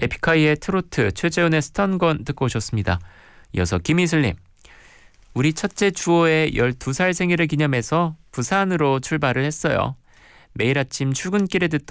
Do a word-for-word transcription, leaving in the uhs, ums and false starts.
에픽하이의 트로트, 최재훈의 스턴건 듣고 오셨습니다. 이어서 김희슬님. 우리 첫째 주호의 열두 살 생일을 기념해서 부산으로 출발을 했어요. 매일 아침 출근길에 듣던